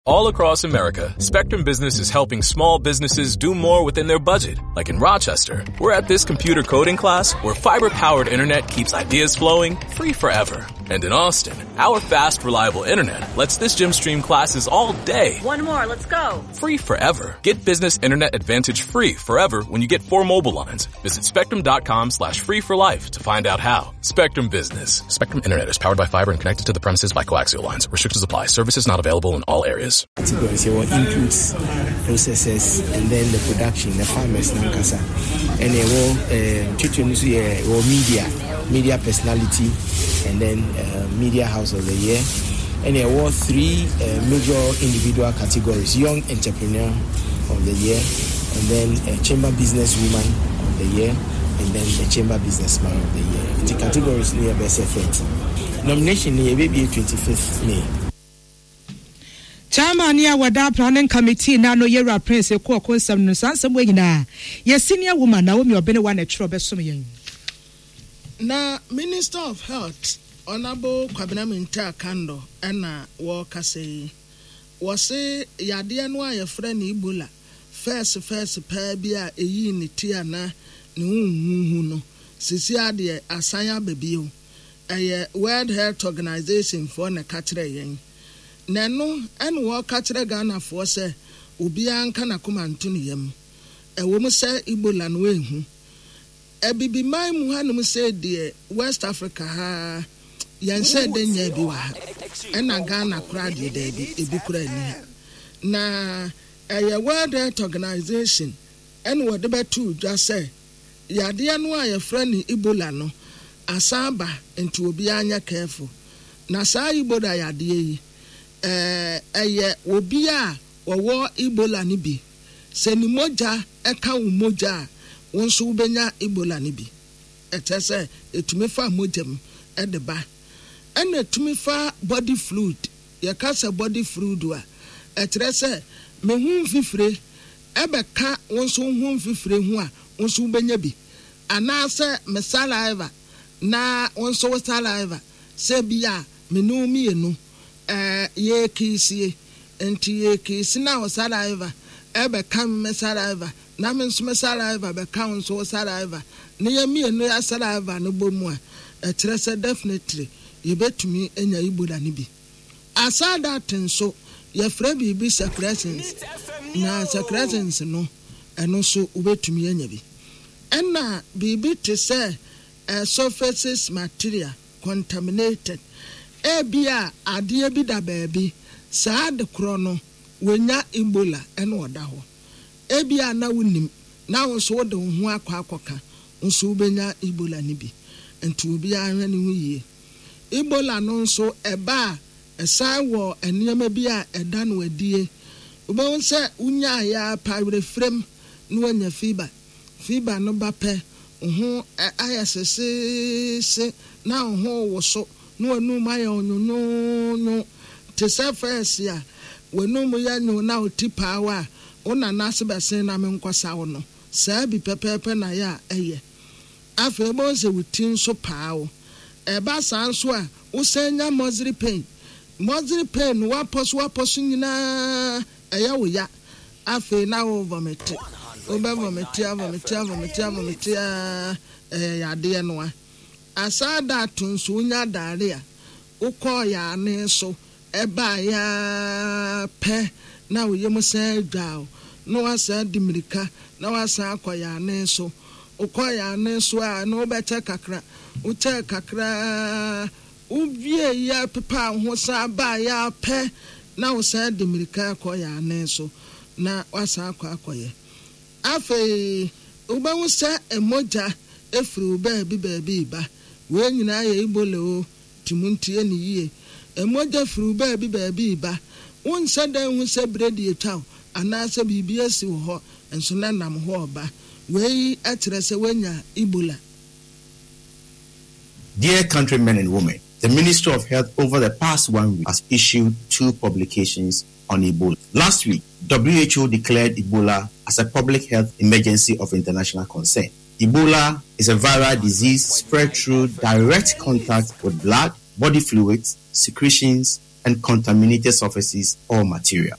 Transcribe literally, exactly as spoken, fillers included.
All across America, Spectrum Business is helping small businesses do more within their budget. Like in Rochester, we're at this computer coding class where fiber-powered internet keeps ideas flowing free forever. And in Austin, our fast, reliable internet lets this gym stream classes all day. One more, let's go. Free forever. Get business internet advantage free forever when you get four mobile lines. Visit spectrum.com slash free for life to find out how. Spectrum Business. Spectrum Internet is powered by fiber and connected to the premises by coaxial lines. Restrictions apply. Services not available in all areas. Categories, your inputs, processes, and then the production, the farmers, Nankasa. And your media, media personality, and then uh, media house of the year. And there were three uh, major individual categories: young entrepreneur of the year, and then uh, chamber businesswoman of the year, and then the chamber businessman of the year. The categories near best effect. Nomination near maybe twenty-fifth May. Chairman ya wada planning committee na no yera prince ko ko nsam no sansam wanyina ye senior woman na Naomi Obene wa na twero besom yen na Minister of Health Honorable Kwabena Minta Kando ena wo kase wo se yade no aye frɛ ne Ebola first first pa bia eyi ne tia na ne hunhu no sisi ade asanya babio eye World Health Organization for na katre yen nano ene wo katre Ghana for se obi anka na komanto ne yam ewo mu se Ebola no ehu ebibi mai mu hanum se de West Africa ha yan se de nya bi wa ena Ghana kura de de bi ebi kura ni na eye World Health Organization ene wo de betu dwa se yade no aye fra ni Ebola no asaba enti obi anya careful na sa Ebola yade yi eh eye obi a wo Ebola ni bi se ni moja eka wo moja wonso ubenya Ebola ni bi etese etumi fa mojam edeba ena etumi fa body fluid ye kasa body fluid wa etrese me hu mfifire ebeka wonso hu mfifire hu a wonso ubenya bi anase me saliva na wonso saliva se bia me no mi enu eh ye kisi enti ye kisi na saliva ebeka me saliva na me nso me saliva be count so saliva ne ye mi enu ya saliva no bomu a etrese definitely ye betumi enya Ebola ni bi asada tenso ye fra bi bi secretions na secretions no eno so ubetumi enya bi ena bibi te say uh, surfaces material contaminated ebia ade bi da baabi saa de kro no wenya Ebola eno oda ho ebia na wonim na wo so de ho akwa akoka nso ubenya Ebola ni bi enti obi ahwe ne ho yie Ebola no nso eba esa wo enema bi a eda no adie obo se unya ya pawre frem no anya fiba fiba no ba pe ho ayasese se na ho wo so no anu ma ya onyonyo no te se first ya wenu mu ya nyu na otipa wa ona na se bese na me nkwasa wo no sa bi pepepe na ya eye afa bo se wutin so paawo eba san so a usenya mozri pain mozri pain wa poso wa poso nyina eya wo ya afa na wo vomit oba vomit vomit vomit vomit eh ya de no a asada tunso nya dare a ukọ ya ne so eba ya pe na wo yem san dwa no asa dimirika na wasa akoya ne so ukọ ya ne so a no bete kakra uche kakra ubie ya pepa ho sa ba ya pe na wo san dimirika akoya ne so na wasa akọ akoye afi uba wo sa emoja efri uba bi ba bi ba we nyina ya Ebola o timuntie ni yie emoja fru ba bi ba bi ba won sa dan hu sa bredi etaw anasa bibia si wo ho enso na nam ho oba we atere se wanya Ebola. Dear countrymen and women, the Ministry of Health over the past one week has issued two publications on Ebola. Last week, W H O declared Ebola as a public health emergency of international concern. Ebola is a viral disease spread through direct contact with blood, body fluids, secretions, and contaminated surfaces or material.